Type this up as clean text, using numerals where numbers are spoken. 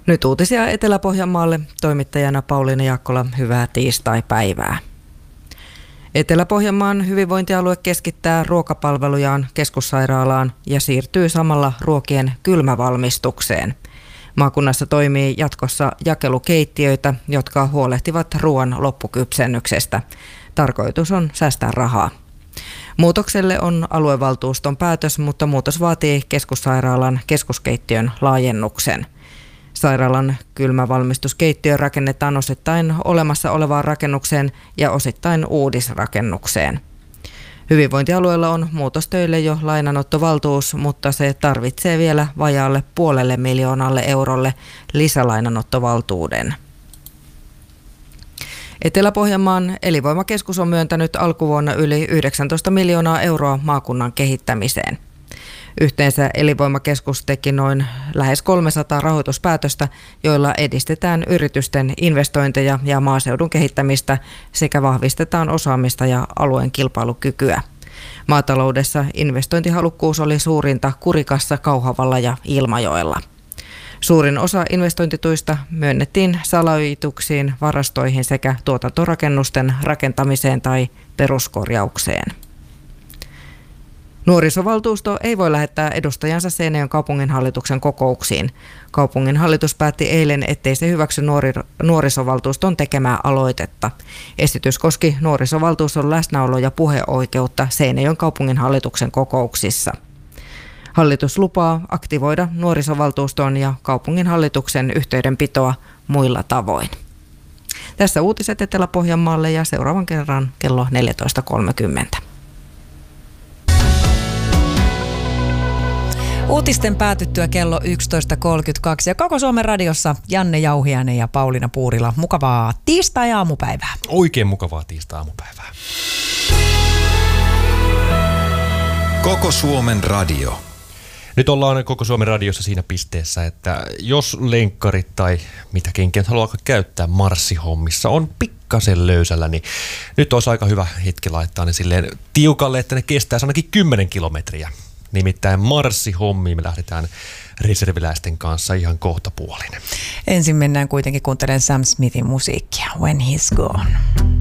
Nyt uutisia Etelä-Pohjanmaalle. Toimittajana Pauliina Jaakkola, hyvää tiistai-päivää. Etelä-Pohjanmaan hyvinvointialue keskittää ruokapalvelujaan keskussairaalaan ja siirtyy samalla ruokien kylmävalmistukseen. Maakunnassa toimii jatkossa jakelukeittiöitä, jotka huolehtivat ruoan loppukypsennyksestä. Tarkoitus on säästää rahaa. Muutokselle on aluevaltuuston päätös, mutta muutos vaatii keskussairaalan keskuskeittiön laajennuksen. Sairaalan kylmävalmistuskeittiö rakennetaan osittain olemassa olevaan rakennukseen ja osittain uudisrakennukseen. Hyvinvointialueella on muutostöille jo lainanottovaltuus, mutta se tarvitsee vielä vajaalle 500 000 eurolle lisälainanottovaltuuden. Etelä-Pohjanmaan elinvoimakeskus on myöntänyt alkuvuonna yli 19 miljoonaa euroa maakunnan kehittämiseen. Yhteensä elinvoimakeskus teki noin lähes 300 rahoituspäätöstä, joilla edistetään yritysten investointeja ja maaseudun kehittämistä sekä vahvistetaan osaamista ja alueen kilpailukykyä. Maataloudessa investointihalukkuus oli suurinta Kurikassa, Kauhavalla ja Ilmajoella. Suurin osa investointituista myönnettiin salaojituksiin, varastoihin sekä tuotantorakennusten rakentamiseen tai peruskorjaukseen. Nuorisovaltuusto ei voi lähettää edustajansa Seinäjoen kaupunginhallituksen kokouksiin. Kaupunginhallitus päätti eilen, ettei se hyväksy nuorisovaltuuston tekemää aloitetta. Esitys koski nuorisovaltuuston läsnäolo- ja puheoikeutta Seinäjoen kaupunginhallituksen kokouksissa. Hallitus lupaa aktivoida nuorisovaltuuston ja kaupunginhallituksen yhteydenpitoa muilla tavoin. Tässä uutiset Etelä-Pohjanmaalle ja seuraavan kerran kello 14.30. Uutisten päätyttyä kello 11.32 ja Koko Suomen radiossa Janne Jauhiainen ja Pauliina Puurila. Mukavaa tiistai-aamupäivää. Oikein mukavaa tiistai-aamupäivää. Koko Suomen radio. Nyt ollaan Koko Suomen radiossa siinä pisteessä, että jos lenkkarit tai mitä kenkiä haluaa käyttää marssihommissa on pikkasen löysällä, niin nyt olisi aika hyvä hetki laittaa ne silleen tiukalle, että ne kestää ainakin 10 kilometriä. Nimittäin marssihommiin me lähdetään reserviläisten kanssa ihan kohtapuolin. Ensin mennään kuitenkin kuuntelemaan Sam Smithin musiikkia, When He's Gone.